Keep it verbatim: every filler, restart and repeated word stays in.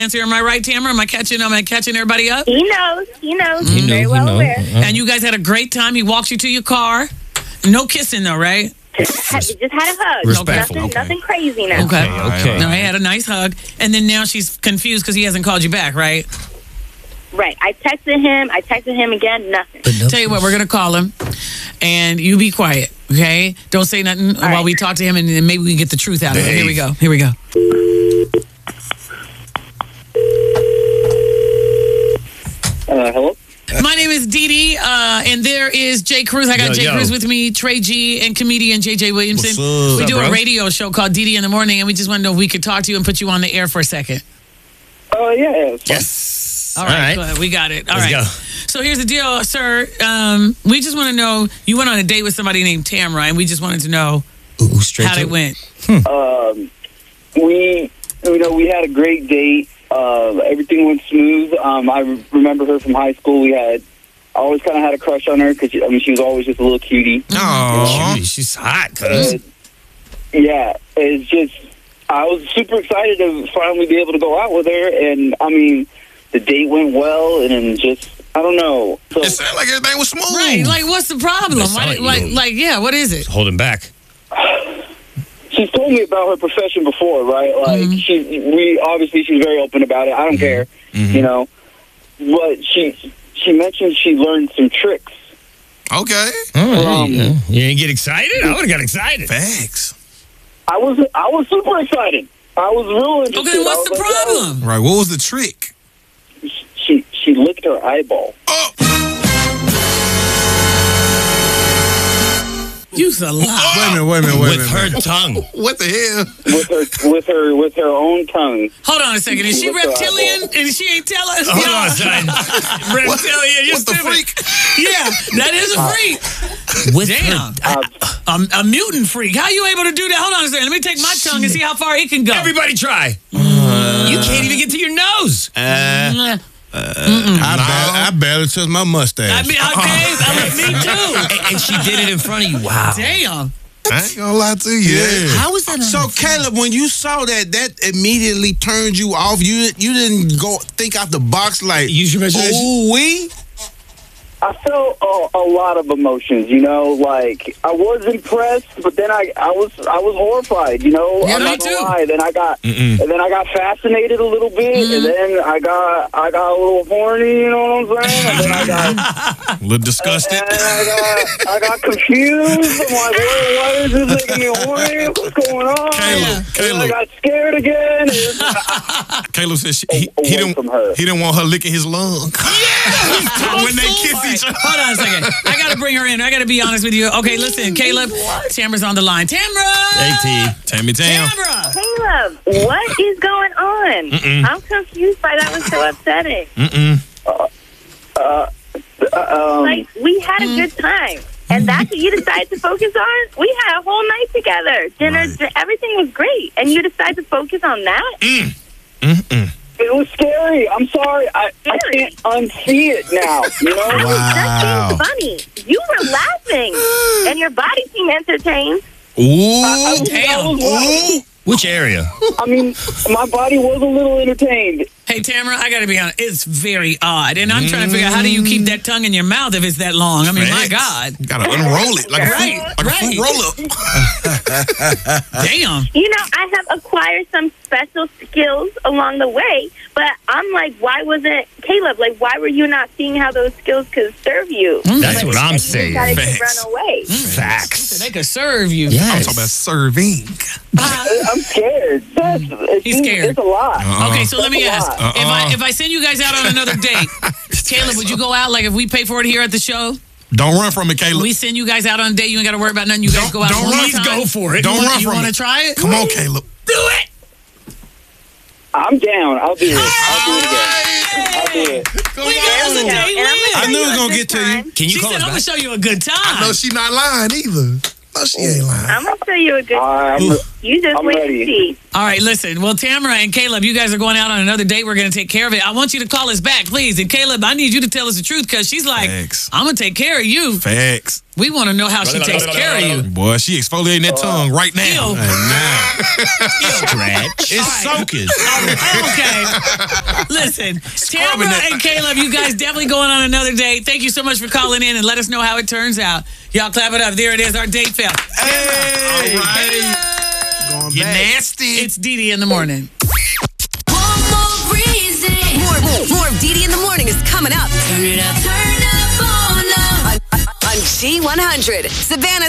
answer. Am I right, Tamara? Am I catching? Am I catching everybody up? He knows. He knows. He He's knew, very he well know. aware. Uh-huh. And you guys had a great time. He walked you to your car. No kissing though, right? Just had, just had a hug. Respectful, Nothing, okay. nothing crazy now. Okay. All right, Okay. all No, right. he had a nice hug, and then now she's confused because he hasn't called you back, right? Right. I texted him. I texted him again. Nothing. But no- Tell you what, we're gonna call him, and you be quiet, okay? Don't say nothing while right. we talk to him, and then maybe we can get the truth out of it. Here we go. Here we go. Uh, hello? My name is Dee Dee, uh, and there is Jay Cruz. I got Yo, Jay yo. Cruz with me, Trey G, and comedian J J Williamson. What's up? We do What's a up, bro? radio show called Dee Dee in the Morning, and we just want to know if we could talk to you and put you on the air for a second. Oh, uh, yeah. it's fine. Yes. All right, All right. go ahead. We got it. All Let's right. go. So here's the deal, sir. Um, we just want to know, you went on a date with somebody named Tamara, and we just wanted to know Ooh, straight how to it went. Um, we, you know, we had a great date. Uh, everything went smooth. Um, I re- remember her from high school. We had, I always kind of had a crush on her because, I mean, she was always just a little cutie. Aw. Jeez, she's hot, cuz. Uh, yeah, it's just, I was super excited to finally be able to go out with her. And, I mean, the date went well, and then just, I don't know. So, It sounded like everything was smooth. Right. Like, what's the problem? That's Why, all you like, know. like, yeah, what is it? Holding back. she's told me about her profession before, right? Like, Mm-hmm. she, we, obviously, she's very open about it. I don't care, you know. But she, she mentioned she learned some tricks. Okay. Oh, Um, yeah. You didn't get excited? I would have got excited. Facts. I was I was super excited. I was real interested. Okay, I what's was the like, problem? Right. What was the trick? "Oh." She she licked her eyeball. Oh. You's a lie. Wait a minute. Wait a minute. Wait a With minute. her tongue. What the hell? with her with her with her own tongue. Hold on a second. Is she What's the reptilian? eyeball? And she ain't tell us? Hold Yeah. on, son. What, Reptilian, you're what the stupid. freak? Yeah, that is a freak. With Damn. her. Uh, A, a mutant freak. How you able to do that? Hold on a second. Let me take my tongue and see how far it can go. Everybody try. you can't even get to your nose. Mm. I, barely, I barely touched my mustache. I mean, okay, I mean, me too. And, and she did it in front of you. Wow. Damn. I ain't gonna lie to you. Yeah. How was that? So Caleb, when you saw that, that immediately turned you off. You you didn't go think out the box like, Use your imagination. ooh wee. I felt a, a lot of emotions, you know. Like I was impressed, but then I, I was I was horrified, you know. Yeah, I'm me not gonna too. lie. Then I got Mm-mm. and then I got fascinated a little bit, Mm-hmm. and then I got I got a little horny, you know what I'm saying? And then I got A little disgusted. and I got I got confused. I'm like, why, why is this making me horny? What's going on? Caleb, And then I Caleb. got scared again. Caleb said she, he, Away he didn't from her. he didn't want her licking his lung. when they kiss All right, each other. hold on a second. I gotta bring her in. I gotta be honest with you. Okay, listen, Caleb. Tamara's on the line. Tamara. Hey, T. Tammy Tam. Tamara. Caleb, what is going on? Mm-mm. I'm confused by that. Was so upsetting. Mm-mm. Uh, um, Like, we had a good time. And that's what you decided to focus on? We had a whole night together. Dinner, Right. everything was great. And you decided to focus on that? Mm-mm. it was scary. I'm sorry. I, I can't unsee it now. You know. I was Wow. just being funny. You were laughing. And your body seemed entertained. Ooh. I, was, I, Damn. was laughing. Which area? I mean, my body was a little entertained. Hey, Tamara, I gotta be honest. It's very odd, and I'm trying to figure out how do you keep that tongue in your mouth if it's that long? I mean, my Facts. God. You gotta unroll it like a Right, fruit, like right. a fruit roll up. Damn. You know, I have acquired some special skills along the way, but I'm like, why wasn't Caleb? Like, why were you not seeing how those skills could serve you? That's Like, what I'm and you saying. decided to Facts. run away. Facts. They could serve you. I'm Yes. talking about serving. I'm scared. That's, it's, He's scared. It's a lot. Uh-uh. Okay, so let me That's a ask: lot. if I Uh-uh. if I send you guys out on another date, Caleb, would you go out? Like if we pay for it here at the show, Don't run from it, Caleb. we send you guys out on a date. You ain't got to worry about nothing. You guys Don't- go out. don't one run. more Please time. go for it. Don't you run want, from You want to it. try it? Come on, Caleb. Do it. I'm down. I'll do it. I'll do it again. I'll do it. We got us a date And I'm win. gonna I knew it was show you a gonna good get to you. time. Can you She call said, us "I'm gonna back? show you a good time." I know she not lying either. No, she ain't lying. I'm gonna show you a good. Uh, I'm, You just I'm wait ready. and see. All right, listen. Well, Tamara and Caleb, you guys are going out on another date. We're going to take care of it. I want you to call us back, please. And Caleb, I need you to tell us the truth because she's like, Facts. I'm going to take care of you. Facts. We want to know how she takes care of you. Boy, she exfoliating that tongue right now. Ew. Stretch. It's soaking. Okay. Listen, Tamara that- and Caleb, you guys definitely going on another date. Thank you so much for calling in and let us know how it turns out. Y'all clap it up. There it is, our date fail. Hey. All right. Going You back. nasty. It's Dee Dee in the morning. One more reason. More, more, more of Dee Dee in the morning is coming up. Turn it up. Turn up on up. On, on G one hundred, Savannah's